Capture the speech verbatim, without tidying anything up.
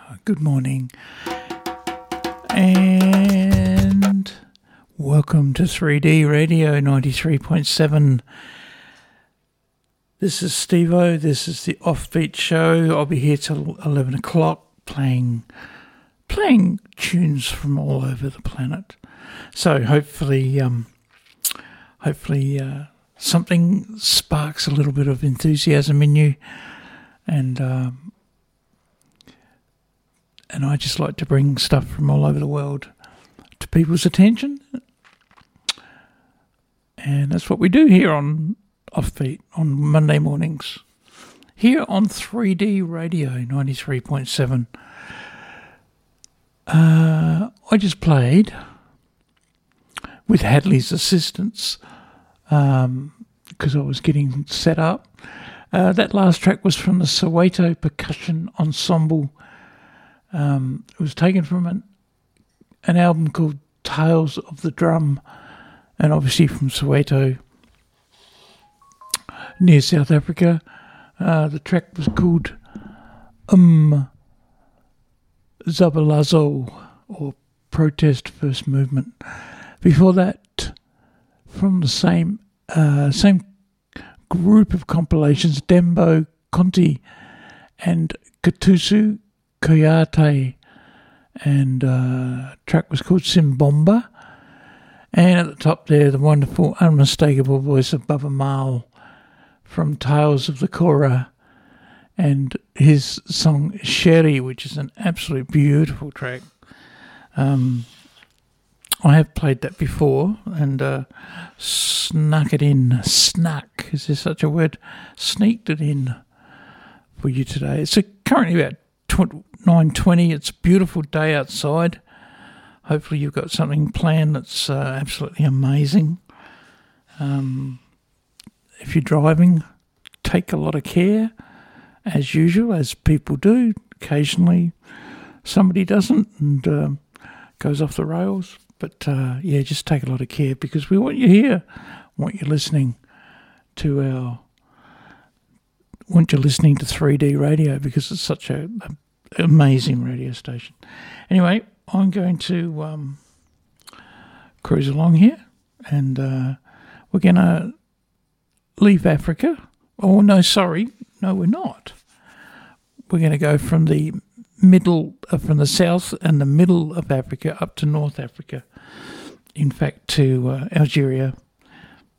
Good morning and welcome to three D Radio ninety-three point seven. This is Steve-O, this is the Offbeat Show. I'll be here till eleven o'clock playing playing tunes from all over the planet. So hopefully um, hopefully uh, something sparks a little bit of enthusiasm in you, and um, and I just like to bring stuff from all over the world to people's attention. And that's what we do here on Offbeat on Monday mornings. Here on three D Radio ninety-three point seven. Uh, I just played, with Hadley's assistance, um, because I was getting set up. Uh, that last track was from the Soweto Percussion Ensemble. Um, it was taken from an, an album called Tales of the Drum, and obviously from Soweto, near South Africa. Uh, the track was called Um Zabalazo, or Protest First Movement. Before that, from the same uh, same group of compilations, Dembo Conti and Katusu Koyate, and uh, track was called Simbomba. And at the top there, the wonderful, unmistakable voice of Baba Mal from Tales of the Kora, and his song Sherry, which is an absolute beautiful track. Um, I have played that before and uh, snuck it in. Snuck, is there such a word? Sneaked it in for you today. It's a, currently about nine twenty. It's a beautiful day outside. Hopefully you've got something planned that's uh, absolutely amazing. Um, if you're driving, take a lot of care, as usual, as people do. Occasionally somebody doesn't and uh, goes off the rails. But uh, yeah, just take a lot of care, because we want you here, want you listening to our, want you listening to three D Radio, because it's such a, a amazing radio station. Anyway, I'm going to um, cruise along here, and uh, we're going to leave Africa. Oh, no, sorry. No, we're not. We're going to go from the middle, uh, from the south and the middle of Africa up to North Africa. In fact, to uh, Algeria.